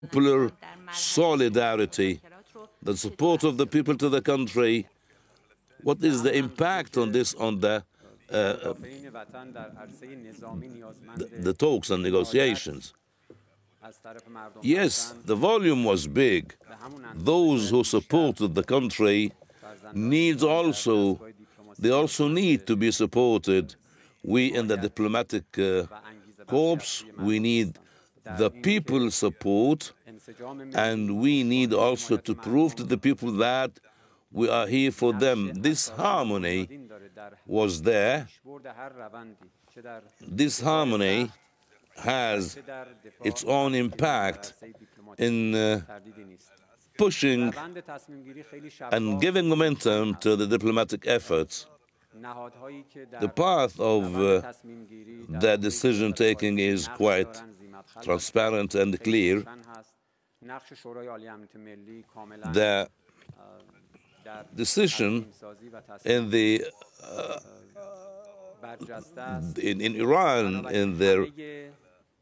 popular solidarity, the support of the people to the country. What is the impact on this on the talks and negotiations? Yes, the volume was big. Those who supported the country they also need to be supported. We in the diplomatic corps, we need the people's support, and we need also to prove to the people that we are here for them. This harmony was there. This harmony has its own impact in pushing and giving momentum to the diplomatic efforts. The path of their decision-taking is quite transparent and clear. The decision in Iran, in the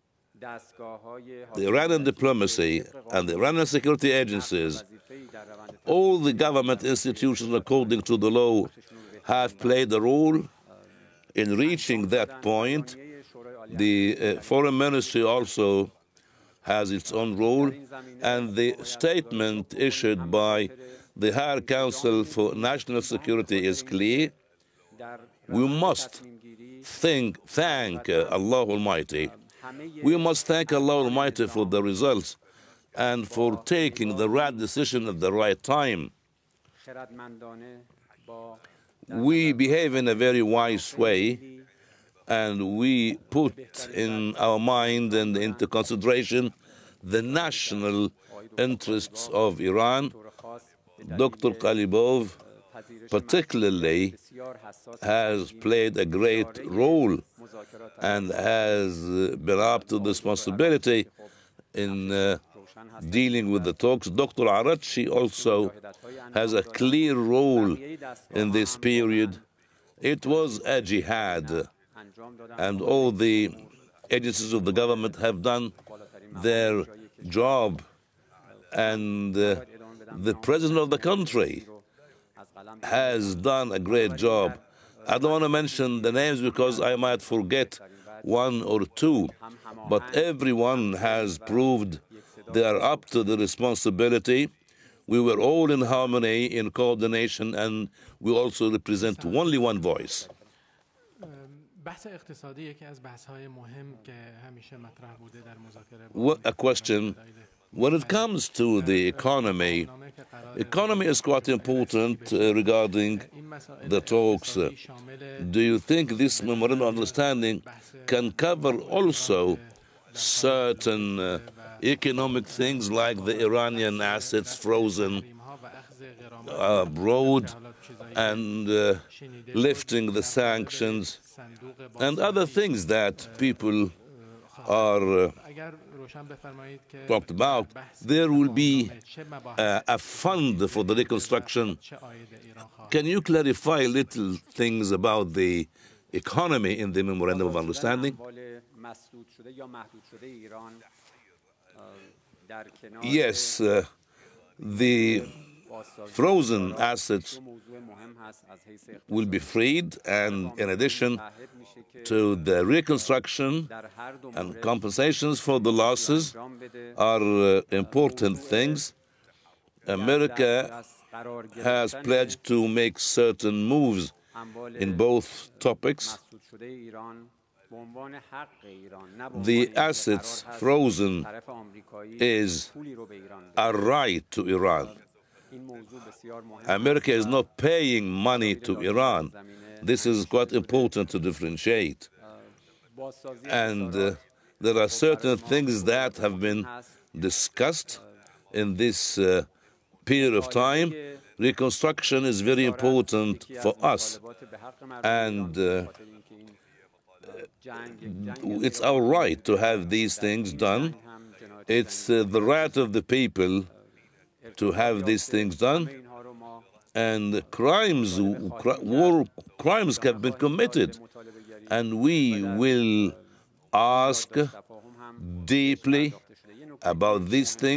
Iranian diplomacy and the Iranian security agencies, all the government institutions, according to the law, have played a role in reaching that point. The foreign ministry also has its own role, and the statement issued by the Higher Council for National Security is clear. We must thank Allah Almighty. We must thank Allah Almighty for the results and for taking the right decision at the right time. We behave in a very wise way, and we put in our mind and into consideration the national interests of Iran. Dr. Qalibov particularly has played a great role and has been up to the responsibility in dealing with the talks. Dr. Araghchi also has a clear role in this period. It was a jihad, and all the agencies of the government have done their job, and the president of the country has done a great job. I don't want to mention the names because I might forget one or two, but everyone has proved they are up to the responsibility. We were all in harmony, in coordination, and we also represent only one voice. A question. When it comes to the economy is quite important regarding the talks. Do you think this memorandum of understanding can cover also certain economic things like the Iranian assets frozen abroad and lifting the sanctions and other things that people are talked about? There will be a fund for the reconstruction. Can you clarify little things about the economy in the Memorandum of Understanding? Yes, the frozen assets will be freed, and in addition to the reconstruction and compensations for the losses are important things. America has pledged to make certain moves in both topics. The assets frozen is a right to Iran. America is not paying money to Iran. This is quite important to differentiate. And there are certain things that have been discussed in this period of time. Reconstruction is very important for us. And it's our right to have these things done. It's the right of the people to have these things done, and war crimes have been committed, and we will ask deeply about these things.